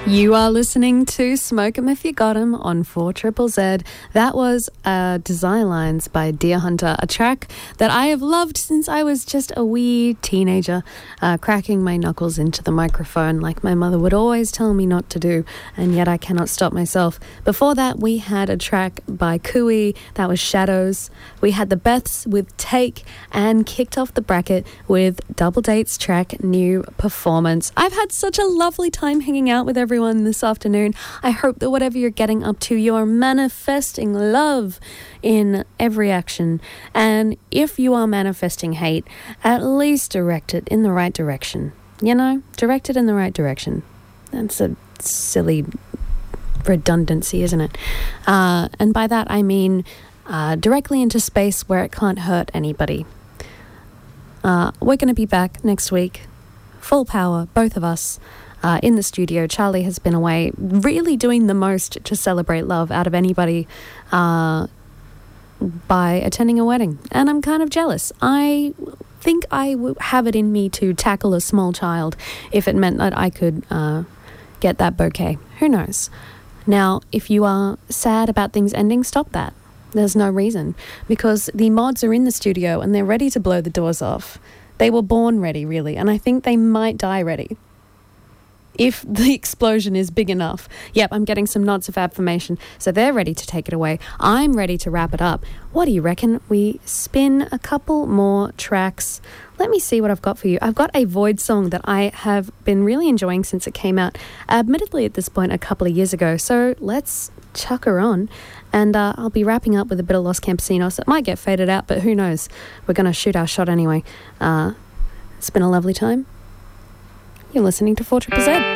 You are listening to Smoke 'Em If You Got 'Em on 4ZZZ. That was Desire Lines by Deer Hunter, a track that I have loved since I was just a wee teenager, cracking my knuckles into the microphone like my mother would always tell me not to do, and yet I cannot stop myself. Before that, we had a track by Kui, that was Shadows. We had the Beths with Take, and kicked off the bracket with Double Date's track New Performance. I've had such a lovely time hanging out with everyone this afternoon. I hope that whatever you're getting up to, you're manifesting love in every action. And if you are manifesting hate, at least direct it in the right direction. You know, direct it in the right direction. That's a silly redundancy, isn't it? And by that I mean directly into space where it can't hurt anybody. We're going to be back next week. Full power, both of us. In the studio. Charlie has been away really doing the most to celebrate love out of anybody by attending a wedding, and I'm kind of jealous. I think I would have it in me to tackle a small child if it meant that I could get that bouquet. Who knows? Now, if you are sad about things ending, stop that. There's no reason, because the mods are in the studio and they're ready to blow the doors off. They were born ready, really, and I think they might die ready, if the explosion is big enough. Yep, I'm getting some nods of affirmation. So they're ready to take it away. I'm ready to wrap it up. What do you reckon? We spin a couple more tracks. Let me see what I've got for you. I've got a Void song that I have been really enjoying since it came out, admittedly at this point a couple of years ago. So let's chuck her on. And I'll be wrapping up with a bit of Los Campesinos. It might get faded out, but who knows? We're going to shoot our shot anyway. It's been a lovely time. You're listening to 4ZZZ.